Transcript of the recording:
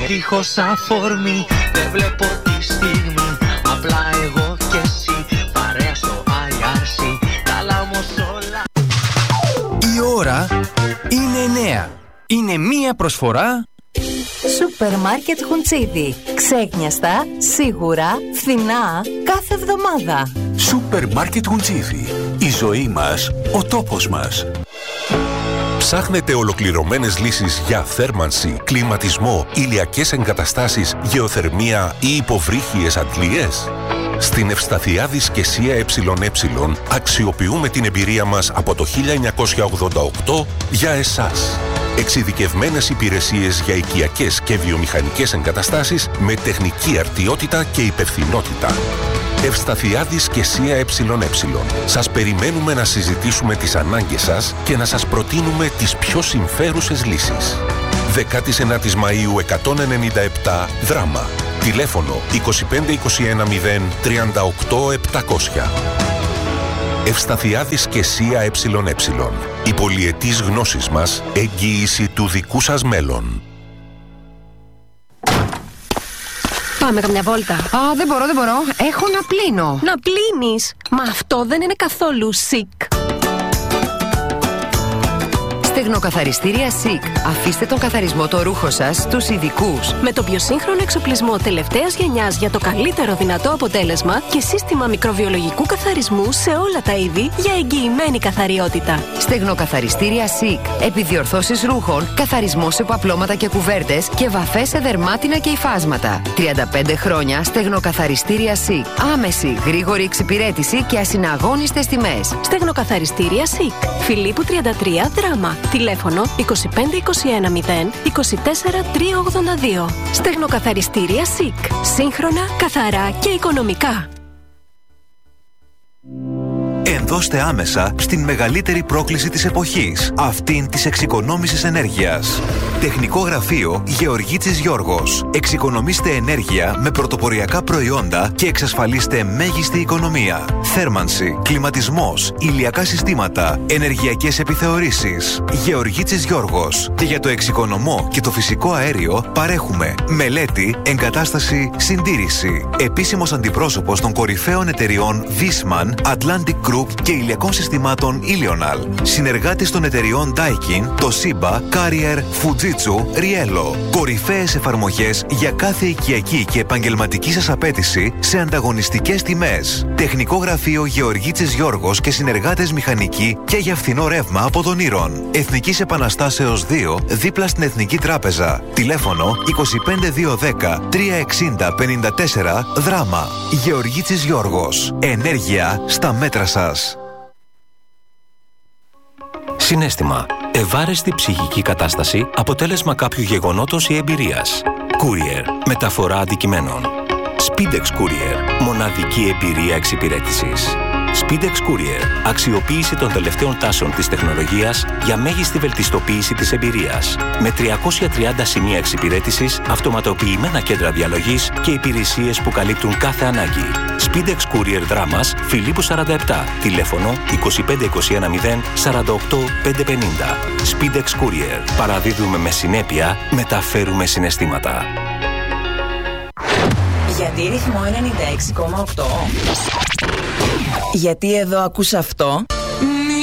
δίχως αφορμή. Δεν βλέπω τη στιγμή, απλά εγώ και εσύ. Παρέα στο IRC, καλά όμως όλα. Η ώρα είναι 9. Είναι μία προσφορά Σούπερ μάρκετ Χουντσίδι. Ξέκνιαστα, σίγουρα, φθηνά, κάθε εβδομάδα. Σούπερ μάρκετ Χουντσίδι. Η ζωή μας, ο τόπος μας. Ψάχνετε ολοκληρωμένες λύσεις για θέρμανση, κλιματισμό, ηλιακές εγκαταστάσεις, γεωθερμία ή υποβρύχιες αντλίες? Στην Ευσταθιάδης και ΣΥΑ ΕΕ αξιοποιούμε την εμπειρία μας από το 1988 για εσάς. Εξειδικευμένες υπηρεσίες για οικιακές και βιομηχανικές εγκαταστάσεις με τεχνική αρτιότητα και υπευθυνότητα. Ευσταθιάδης και ΣΥΑ ΕΕ. Σας περιμένουμε να συζητήσουμε τις ανάγκες σας και να σας προτείνουμε τις πιο συμφέρουσες λύσεις. 19 Μαΐου 197 Δράμα. Τηλέφωνο 2521 0 38 700. Ευσταθιάδης και ΣΥΑ ΕΕ. Η πολυετής γνώσης μας, εγγύηση του δικού σας μέλλον. Πάμε καμιά βόλτα. Α, δεν μπορώ. Έχω να πλύνω. Να πλύνεις? Μα αυτό δεν είναι καθόλου chic. Στεγνοκαθαριστήρια Σικ. Αφήστε τον καθαρισμό το ρούχο σας στους ειδικούς. Με το πιο σύγχρονο εξοπλισμό τελευταίας γενιάς για το καλύτερο δυνατό αποτέλεσμα και σύστημα μικροβιολογικού καθαρισμού σε όλα τα είδη για εγγυημένη καθαριότητα. Στεγνοκαθαριστήρια Σικ. Επιδιορθώσεις ρούχων, καθαρισμό σε παπλώματα και κουβέρτες και βαφές σε δερμάτινα και υφάσματα. 35 χρόνια Στεγνοκαθαριστήρια Σικ. Άμεση, γρήγορη εξυπηρέτηση και ασυναγώνιστες τιμές. Στεγνοκαθαριστήρια Σικ. Φιλίππου 33 Δράμα. Τηλέφωνο 2521 0 24 382. Στεγνοκαθαριστήρια Σικ. Σύγχρονα, καθαρά και οικονομικά. Ενδώστε άμεσα στην μεγαλύτερη πρόκληση της εποχής, αυτήν της εξοικονόμησης ενέργειας. Τεχνικό γραφείο Γεωργίτσης Γιώργος. Εξοικονομήστε ενέργεια με πρωτοποριακά προϊόντα και εξασφαλίστε μέγιστη οικονομία. Θέρμανση, κλιματισμός, ηλιακά συστήματα, ενεργειακές επιθεωρήσεις. Γεωργίτσης Γιώργος. Και για το εξοικονομό και το φυσικό αέριο παρέχουμε μελέτη, εγκατάσταση, συντήρηση. Επίσημος αντιπρόσωπος των κορυφαίων εταιριών Viessmann, Atlantic Group και ηλιακών συστημάτων Ilional. Συνεργάτης των εταιριών Daikin, Toshiba, Carrier, Fujitsu, Riello. Κορυφαίες εφαρμογές για κάθε οικιακή και επαγγελματική σας απέτηση σε ανταγωνιστικές τιμές. Τεχνικό γραφείο Γεωργίτσης Γιώργος και συνεργάτες μηχανικοί και για φθηνό ρεύμα από τον Ήρων. Εθνικής Επαναστάσεως 2, δίπλα στην Εθνική Τράπεζα. Τηλέφωνο 25210 360 54 Δράμα. Γεωργίτσης Γιώργος. Ενέργεια στα μέτρα σας. Συναίσθημα. Ευάρεστη ψυχική κατάσταση, αποτέλεσμα κάποιου γεγονότος ή εμπειρίας. Courier. Μεταφορά αντικειμένων. Speedex Courier. Μοναδική εμπειρία εξυπηρέτησης. Speedex Courier. Αξιοποίηση των τελευταίων τάσεων της τεχνολογίας για μέγιστη βελτιστοποίηση της εμπειρίας. Με 330 σημεία εξυπηρέτησης, αυτοματοποιημένα κέντρα διαλογής και υπηρεσίες που καλύπτουν κάθε ανάγκη. Speedex Courier Δράμας, Φιλίππου 47. Τηλέφωνο 2521 0 48 550. Speedex Courier. Παραδίδουμε με συνέπεια, μεταφέρουμε συναισθήματα. Γιατί ρυθμό 96,8? Γιατί εδώ ακούς αυτό?